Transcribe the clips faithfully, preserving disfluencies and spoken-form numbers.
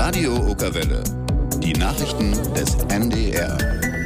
Radio Okerwelle. Die Nachrichten des M D R.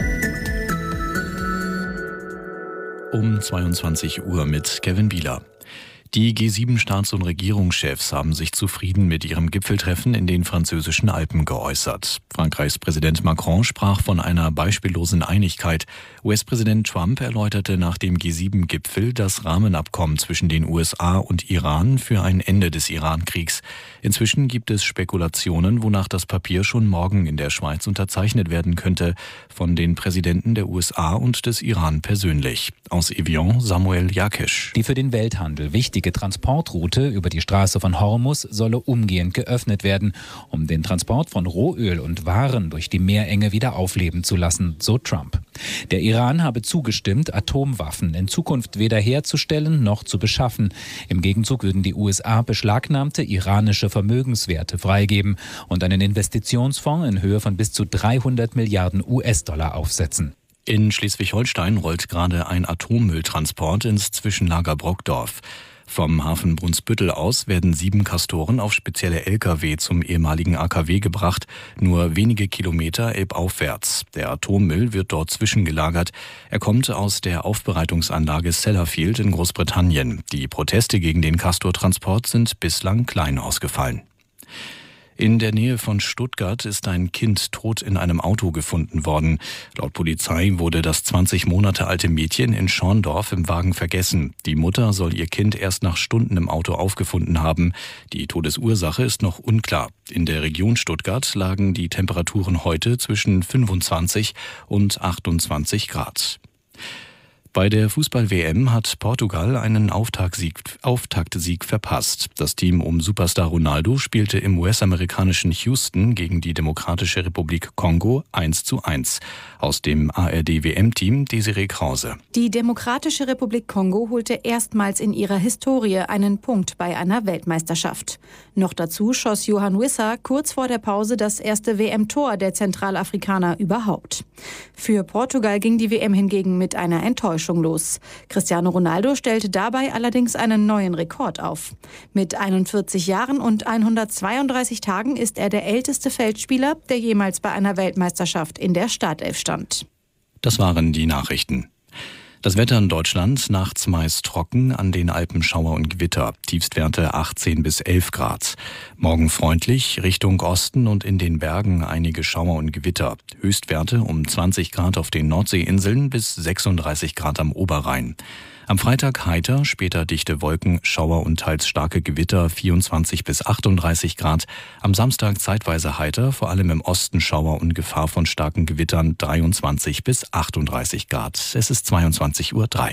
Um zweiundzwanzig Uhr mit Kevin Bieler. Die G sieben Staats- und Regierungschefs haben sich zufrieden mit ihrem Gipfeltreffen in den französischen Alpen geäußert. Frankreichs Präsident Macron sprach von einer beispiellosen Einigkeit. U S-Präsident Trump erläuterte nach dem G sieben Gipfel das Rahmenabkommen zwischen den U S A und Iran für ein Ende des Iran-Kriegs. Inzwischen gibt es Spekulationen, wonach das Papier schon morgen in der Schweiz unterzeichnet werden könnte, von den Präsidenten der U S A und des Iran persönlich. Aus Evian Samuel Jakisch. Die für den Welthandel wichtige Die Transportroute über die Straße von Hormuz solle umgehend geöffnet werden, um den Transport von Rohöl und Waren durch die Meerenge wieder aufleben zu lassen, so Trump. Der Iran habe zugestimmt, Atomwaffen in Zukunft weder herzustellen noch zu beschaffen. Im Gegenzug würden die U S A beschlagnahmte iranische Vermögenswerte freigeben und einen Investitionsfonds in Höhe von bis zu dreihundert Milliarden U S-Dollar aufsetzen. In Schleswig-Holstein rollt gerade ein Atommülltransport ins Zwischenlager Brockdorf. Vom Hafen Brunsbüttel aus werden sieben Castoren auf spezielle L K W zum ehemaligen A K W gebracht, nur wenige Kilometer elbaufwärts. Der Atommüll wird dort zwischengelagert. Er kommt aus der Aufbereitungsanlage Sellafield in Großbritannien. Die Proteste gegen den Castortransport sind bislang klein ausgefallen. In der Nähe von Stuttgart ist ein Kind tot in einem Auto gefunden worden. Laut Polizei wurde das zwanzig Monate alte Mädchen in Schorndorf im Wagen vergessen. Die Mutter soll ihr Kind erst nach Stunden im Auto aufgefunden haben. Die Todesursache ist noch unklar. In der Region Stuttgart lagen die Temperaturen heute zwischen fünfundzwanzig und achtundzwanzig Grad. Bei der Fußball-W M hat Portugal einen Auftaktsieg, Auftaktsieg verpasst. Das Team um Superstar Ronaldo spielte im U S-amerikanischen Houston gegen die Demokratische Republik Kongo eins zu eins. Aus dem A R D-W M-Team Desiree Krause. Die Demokratische Republik Kongo holte erstmals in ihrer Historie einen Punkt bei einer Weltmeisterschaft. Noch dazu schoss Johan Wissa kurz vor der Pause das erste W M-Tor der Zentralafrikaner überhaupt. Für Portugal ging die W M hingegen mit einer Enttäuschung los. Cristiano Ronaldo stellte dabei allerdings einen neuen Rekord auf. Mit einundvierzig Jahren und hundertzweiunddreißig Tagen ist er der älteste Feldspieler, der jemals bei einer Weltmeisterschaft in der Startelf stand. Das waren die Nachrichten. Das Wetter in Deutschland, nachts meist trocken, an den Alpen Schauer und Gewitter, Tiefstwerte achtzehn bis elf Grad. Morgen freundlich, Richtung Osten und in den Bergen einige Schauer und Gewitter. Höchstwerte um zwanzig Grad auf den Nordseeinseln bis sechsunddreißig Grad am Oberrhein. Am Freitag heiter, später dichte Wolken, Schauer und teils starke Gewitter, vierundzwanzig bis achtunddreißig Grad. Am Samstag zeitweise heiter, vor allem im Osten Schauer und Gefahr von starken Gewittern, dreiundzwanzig bis achtunddreißig Grad. Es ist zweiundzwanzig Uhr drei.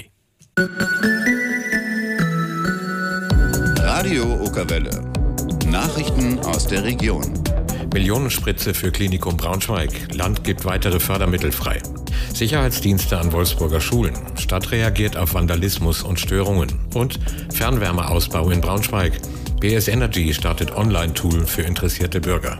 Radio Okerwelle. Nachrichten aus der Region. Millionenspritze für Klinikum Braunschweig. Land gibt weitere Fördermittel frei. Sicherheitsdienste an Wolfsburger Schulen. Stadt reagiert auf Vandalismus und Störungen. Und Fernwärmeausbau in Braunschweig. B S Energy startet Online-Tool für interessierte Bürger.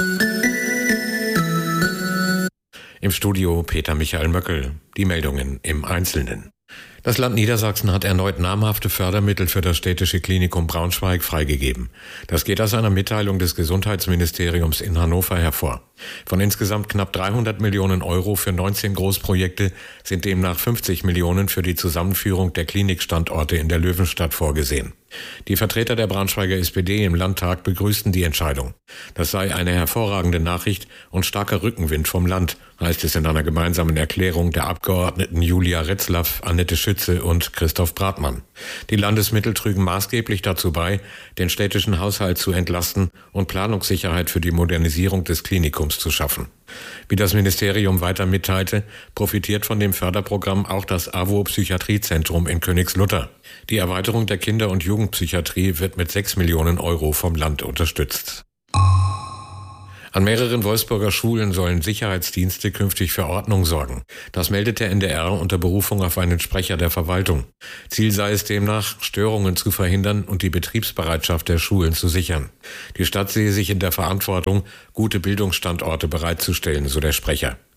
Im Studio Peter Michael Möckel. Die Meldungen im Einzelnen. Das Land Niedersachsen hat erneut namhafte Fördermittel für das städtische Klinikum Braunschweig freigegeben. Das geht aus einer Mitteilung des Gesundheitsministeriums in Hannover hervor. Von insgesamt knapp dreihundert Millionen Euro für neunzehn Großprojekte sind demnach fünfzig Millionen für die Zusammenführung der Klinikstandorte in der Löwenstadt vorgesehen. Die Vertreter der Braunschweiger S P D im Landtag begrüßten die Entscheidung. Das sei eine hervorragende Nachricht und starker Rückenwind vom Land, heißt es in einer gemeinsamen Erklärung der Abgeordneten Julia Retzlaff, Annette Schütze und Christoph Bratmann. Die Landesmittel trügen maßgeblich dazu bei, den städtischen Haushalt zu entlasten und Planungssicherheit für die Modernisierung des Klinikums zu schaffen. Wie das Ministerium weiter mitteilte, profitiert von dem Förderprogramm auch das A W O-Psychiatriezentrum in Königslutter. Die Erweiterung der Kinder- und Jugendpsychiatrie wird mit sechs Millionen Euro vom Land unterstützt. An mehreren Wolfsburger Schulen sollen Sicherheitsdienste künftig für Ordnung sorgen. Das meldet der N D R unter Berufung auf einen Sprecher der Verwaltung. Ziel sei es demnach, Störungen zu verhindern und die Betriebsbereitschaft der Schulen zu sichern. Die Stadt sehe sich in der Verantwortung, gute Bildungsstandorte bereitzustellen, so der Sprecher.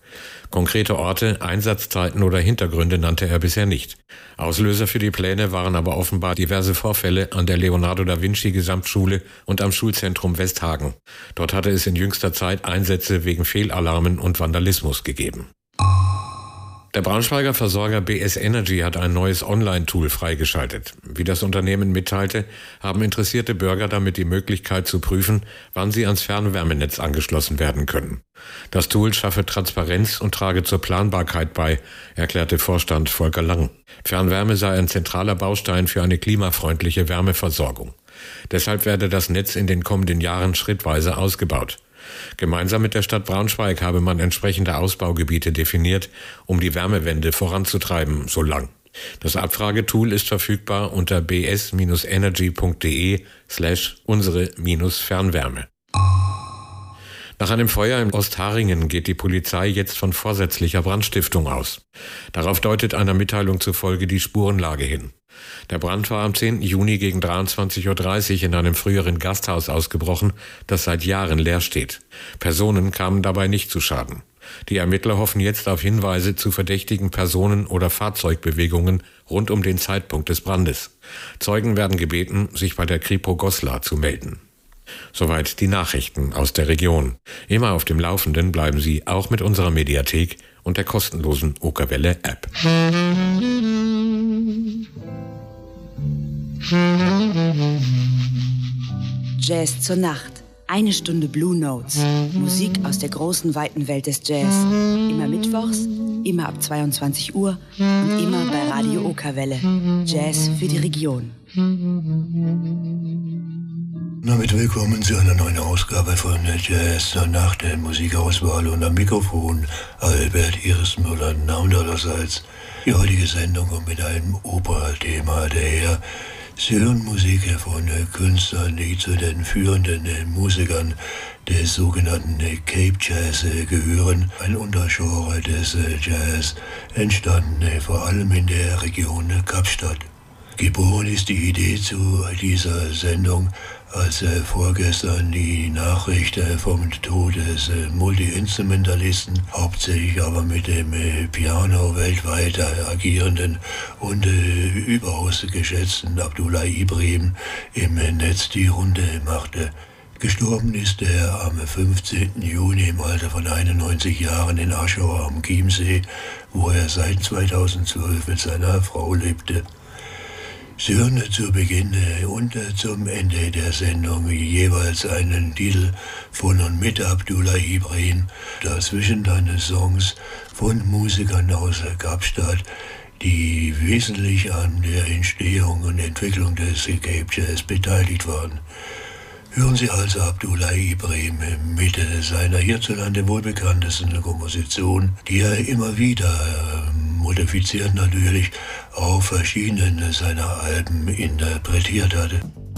Konkrete Orte, Einsatzzeiten oder Hintergründe nannte er bisher nicht. Auslöser für die Pläne waren aber offenbar diverse Vorfälle an der Leonardo da Vinci Gesamtschule und am Schulzentrum Westhagen. Dort hatte es in jüngster Zeit Einsätze wegen Fehlalarmen und Vandalismus gegeben. Der Braunschweiger Versorger B S Energy hat ein neues Online-Tool freigeschaltet. Wie das Unternehmen mitteilte, haben interessierte Bürger damit die Möglichkeit zu prüfen, wann sie ans Fernwärmenetz angeschlossen werden können. Das Tool schaffe Transparenz und trage zur Planbarkeit bei, erklärte Vorstand Volker Lang. Fernwärme sei ein zentraler Baustein für eine klimafreundliche Wärmeversorgung. Deshalb werde das Netz in den kommenden Jahren schrittweise ausgebaut. Gemeinsam mit der Stadt Braunschweig habe man entsprechende Ausbaugebiete definiert, um die Wärmewende voranzutreiben, so Lang. Das Abfragetool ist verfügbar unter b s energy punkt d e slash unsere Fernwärme. Nach einem Feuer in Ostharingen geht die Polizei jetzt von vorsätzlicher Brandstiftung aus. Darauf deutet einer Mitteilung zufolge die Spurenlage hin. Der Brand war am zehnten Juni gegen dreiundzwanzig Uhr dreißig in einem früheren Gasthaus ausgebrochen, das seit Jahren leer steht. Personen kamen dabei nicht zu Schaden. Die Ermittler hoffen jetzt auf Hinweise zu verdächtigen Personen oder Fahrzeugbewegungen rund um den Zeitpunkt des Brandes. Zeugen werden gebeten, sich bei der Kripo Goslar zu melden. Soweit die Nachrichten aus der Region. Immer auf dem Laufenden bleiben Sie auch mit unserer Mediathek und der kostenlosen Okerwelle-App. Jazz zur Nacht. Eine Stunde Blue Notes. Musik aus der großen, weiten Welt des Jazz. Immer mittwochs, immer ab zweiundzwanzig Uhr und immer bei Radio Okerwelle. Jazz für die Region. Damit willkommen zu einer neuen Ausgabe von Jazz zur Nacht, der Musikauswahl, und am Mikrofon Albert Irismüller und allerseits. Die heutige Sendung kommt mit einem Opera-Thema daher. Sie hören Musik von Künstlern, die zu den führenden Musikern des sogenannten Cape Jazz gehören, ein Untergenre des Jazz, entstanden vor allem in der Region Kapstadt. Geboren ist die Idee zu dieser Sendung, als vorgestern die Nachricht vom Tod des Multi-Instrumentalisten, hauptsächlich aber mit dem Piano weltweit agierenden und überaus geschätzten Abdullah Ibrahim im Netz die Runde machte. Gestorben ist er am fünfzehnten Juni im Alter von einundneunzig Jahren in Aschau am Chiemsee, wo er seit zweitausendzwölf mit seiner Frau lebte. Sie hören zu Beginn und zum Ende der Sendung jeweils einen Titel von und mit Abdullah Ibrahim, dazwischen dann Songs von Musikern aus Kapstadt, die wesentlich an der Entstehung und Entwicklung des Cape Jazz beteiligt waren. Hören Sie also Abdullah Ibrahim mit seiner hierzulande wohl bekanntesten Komposition, die er immer wieder modifiziert natürlich auf verschiedenen seiner Alben interpretiert hatte.